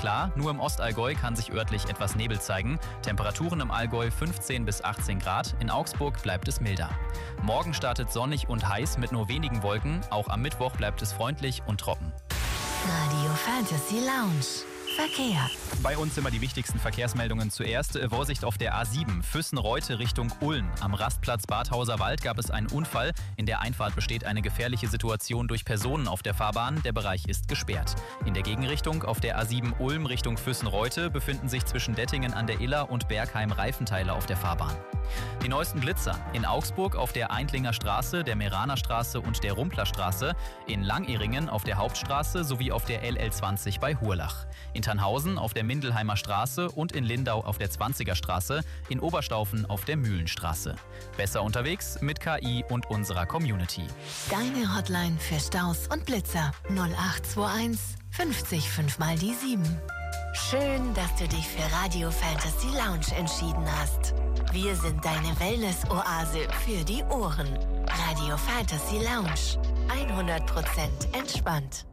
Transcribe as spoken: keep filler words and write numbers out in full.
klar, nur im Ostallgäu kann sich örtlich etwas Nebel zeigen. Temperaturen im Allgäu fünfzehn bis achtzehn Grad, in Augsburg bleibt es milder. Morgen startet sonnig und heiß mit nur wenigen Wolken, auch am Mittwoch bleibt es freundlich und trocken. Radio Fantasy Lounge. Verkehr. Bei uns immer die wichtigsten Verkehrsmeldungen zuerst. Vorsicht auf der A sieben, Füssen-Reute Richtung Ulm. Am Rastplatz Badhauser Wald gab es einen Unfall. In der Einfahrt besteht eine gefährliche Situation durch Personen auf der Fahrbahn. Der Bereich ist gesperrt. In der Gegenrichtung auf der A sieben Ulm Richtung Füssen-Reute befinden sich zwischen Dettingen an der Iller und Bergheim Reifenteile auf der Fahrbahn. Die neuesten Blitzer. In Augsburg auf der Eindlinger Straße, der Meraner Straße und der Rumpler Straße. In Langeringen auf der Hauptstraße sowie auf der L L zwanzig bei Hurlach. In Tannhausen auf der Mindelheimer Straße und in Lindau auf der zwanziger Straße, in Oberstaufen auf der Mühlenstraße. Besser unterwegs mit K I und unserer Community. Deine Hotline für Staus und Blitzer null acht zwei eins fünfzig fünf mal die sieben. Schön, dass du dich für Radio Fantasy Lounge entschieden hast. Wir sind deine Wellness-Oase für die Ohren. Radio Fantasy Lounge. hundert Prozent entspannt.